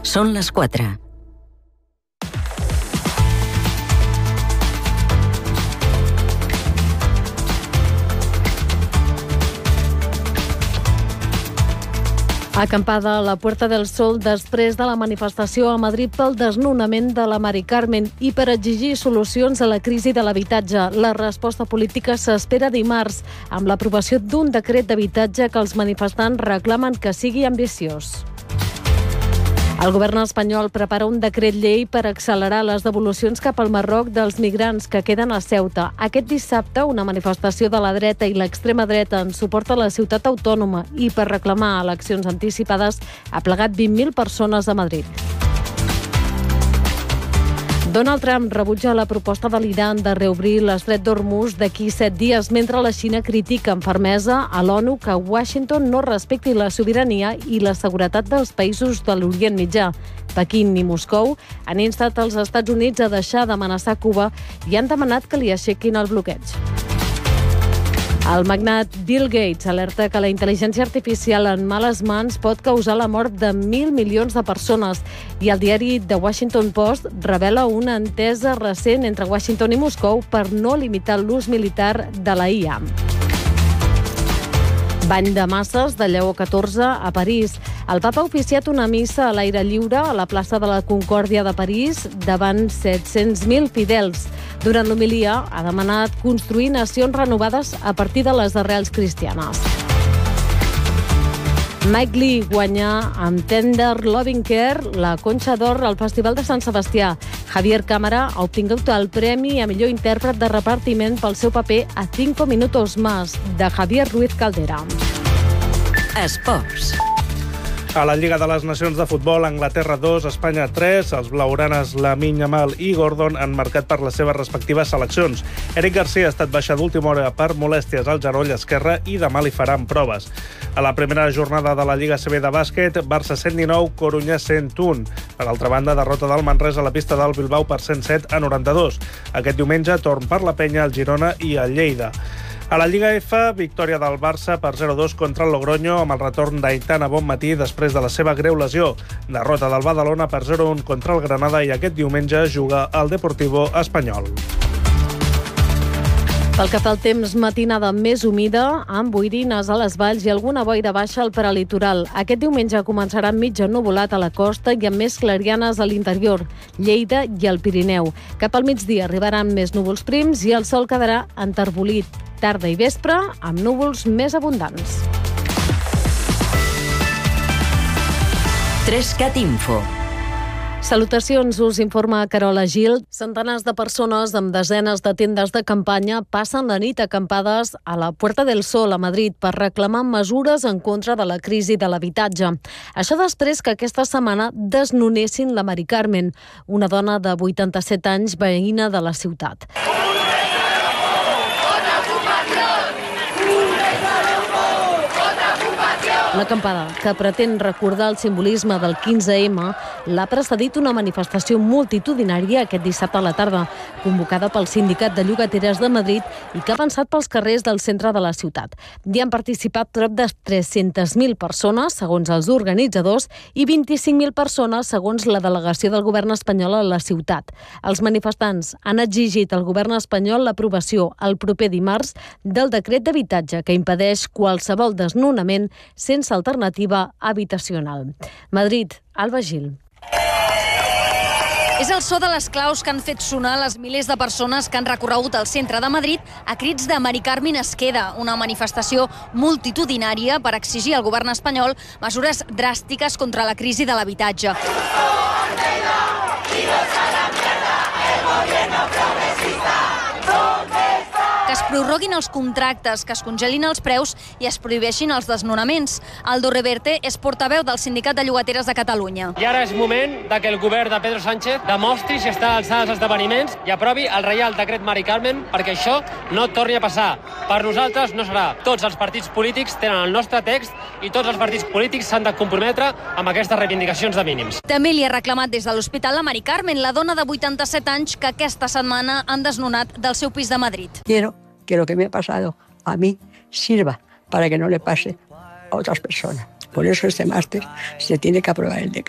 Són les 4. Acampada a la Puerta del Sol després de la manifestació a Madrid pel desnonament de la Mari Carmen i per exigir solucions a la crisi de l'habitatge. La resposta política s'espera dimarts amb l'aprovació d'un decret d'habitatge que els manifestants reclamen que sigui ambiciós. El govern espanyol prepara un decret llei per accelerar les devolucions cap al Marroc dels migrants que queden a Ceuta. Aquest dissabte, una manifestació de la dreta i l'extrema dreta en suport a la ciutat autònoma i per reclamar eleccions anticipades ha plegat 20.000 persones a Madrid. Donald Trump rebutja la proposta de l'Iran de reobrir l'estret d'Hormuz d'aquí 7 dies, mentre la Xina critica amb fermesa a l'ONU que Washington no respecti la sobirania i la seguretat dels països de l'Orient Mitjà. Pequín i Moscou han instat els Estats Units a deixar d'amenaçar Cuba i han demanat que li aixequin el bloqueig. El magnat Bill Gates alerta que la intel·ligència artificial en males mans pot causar la mort de 1.000 milions de persones i el diari The Washington Post revela una entesa recent entre Washington i Moscou per no limitar l'ús militar de la IA. Bany de masses de Lleó XIV a París. El papa ha oficiat una missa a l'aire lliure a la plaça de la Concòrdia de París davant 700.000 fidels. Durant l'homilia ha demanat construir nacions renovades a partir de les arrels cristianes. Mike Lee guanyà amb Tender Loving Care la Conxa d'Or al Festival de Sant Sebastià. Javier Cámara ha obtingut el premi a millor intèrpret de repartiment pel seu paper a 5 minutos más, de Javier Ruiz Caldera. Esports. A la Lliga de les Nacions de Futbol, Anglaterra 2, Espanya 3, els blaugranes Lamine Yamal i Gordon han marcat per les seves respectives seleccions. Eric Garcia ha estat baixat d'última hora per molèsties al genoll esquerre i demà li faran proves. A la primera jornada de la Lliga CB de bàsquet, Barça 119, Corunyà 101. Per altra banda, derrota del Manresa a la pista del Bilbao per 107 a 92. Aquest diumenge, torn per la Penya, el Girona i el Lleida. A la Lliga F, victòria del Barça per 0-2 contra el Logroño amb el retorn d'Aitana Bonmatí després de la seva greu lesió. Derrota del Badalona per 0-1 contra el Granada i aquest diumenge juga al Deportivo Espanyol. Pel que fa al temps, matinada més humida, amb boirines a les valls i alguna boira baixa al prelitoral. Aquest diumenge començarà mig ennuvolat a la costa i amb més clarianes a l'interior, Lleida i el Pirineu. Cap al migdia arribaran més núvols prims i el sol quedarà enterbolit. Tarda i vespre, amb núvols més abundants. 3CAT Info. Salutacions, us informa Carola Gil. Centenars de persones amb desenes de tendes de campanya passen la nit acampades a la Puerta del Sol a Madrid per reclamar mesures en contra de la crisi de l'habitatge. Això després que aquesta setmana desnonessin la Mari Carmen, una dona de 87 anys veïna de la ciutat. L'acampada, que pretén recordar el simbolisme del 15M, l'ha precedit una manifestació multitudinària aquest dissabte a la tarda, convocada pel Sindicat de Llogateres de Madrid i que ha avançat pels carrers del centre de la ciutat. Hi han participat prop de 300.000 persones, segons els organitzadors, i 25.000 persones, segons la delegació del govern espanyol a la ciutat. Els manifestants han exigit al govern espanyol l'aprovació el proper dimarts del decret d'habitatge que impedeix qualsevol desnonament sense alternativa habitacional. Madrid, Alba Gil. És el so de les claus que han fet sonar les milers de persones que han recorregut el centre de Madrid a crits de Mari Carmen es queda, una manifestació multitudinària per exigir al govern espanyol mesures dràstiques contra la crisi de l'habitatge. Que es prorroguin els contractes, que es congelin els preus i es prohibeixin els desnonaments. Aldo Reverte és portaveu del Sindicat de Llogateres de Catalunya. I ara és moment que el govern de Pedro Sánchez demostri si està a l'alçada dels esdeveniments i aprovi el Reial Decret Mari Carmen perquè això no torni a passar. Per nosaltres no serà. Tots els partits polítics tenen el nostre text i tots els partits polítics s'han de comprometre amb aquestes reivindicacions de mínims. També li ha reclamat des de l'Hospital la Mari Carmen, la dona de 87 anys que aquesta setmana han desnonat del seu pis de Madrid. Quiero que lo que me ha pasado a mí sirva para que no le pase a otras personas. Por eso este martes se tiene que aprobar el decreto.